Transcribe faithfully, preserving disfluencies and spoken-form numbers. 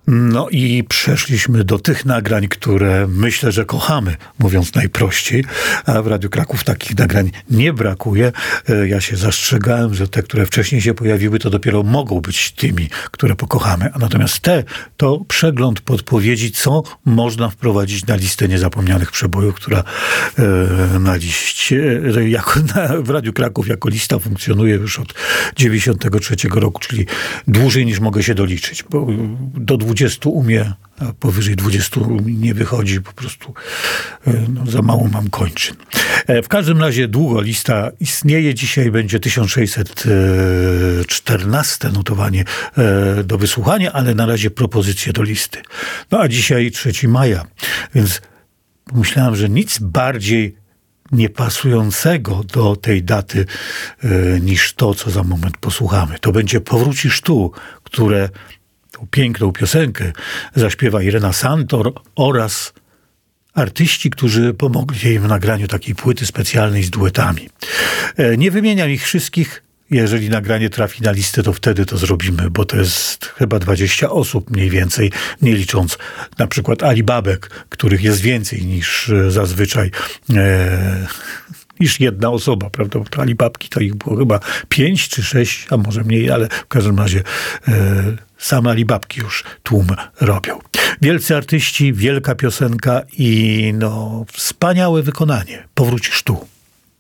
No i przeszliśmy do tych nagrań, które myślę, że kochamy, mówiąc najprościej, a w Radiu Kraków takich nagrań nie brakuje. Ja się zastrzegałem, że te, które wcześniej się pojawiły, to dopiero mogą być tymi, które pokochamy. A natomiast te to przegląd podpowiedzi, co można wprowadzić na listę niezapomnianych przebojów, która na liście, jako na, w Radiu Kraków jako lista funkcjonuje już od dziewięćdziesiątego trzeciego roku, czyli dłużej niż mogę się doliczyć, bo do dwudziestu umie, a powyżej dwudziestu nie wychodzi, po prostu no, za mało mam kończyn. W każdym razie długo lista istnieje. Dzisiaj będzie tysiąc sześćset czternaste notowanie do wysłuchania, ale na razie propozycje do listy. No a dzisiaj trzeciego maja, więc myślałem, że nic bardziej niepasującego do tej daty y, niż to, co za moment posłuchamy. To będzie Powrócisz tu, które tą piękną piosenkę zaśpiewa Irena Santor oraz artyści, którzy pomogli jej w nagraniu takiej płyty specjalnej z duetami. E, nie wymieniam ich wszystkich. Jeżeli nagranie trafi na listę, to wtedy to zrobimy, bo to jest chyba dwadzieścia osób mniej więcej, nie licząc na przykład Alibabek, których jest więcej niż zazwyczaj, e, niż jedna osoba, prawda? Bo to Alibabki to ich było chyba pięć czy sześć, a może mniej, ale w każdym razie e, same Alibabki już tłum robią. Wielcy artyści, wielka piosenka i no wspaniałe wykonanie. Powrócisz tu.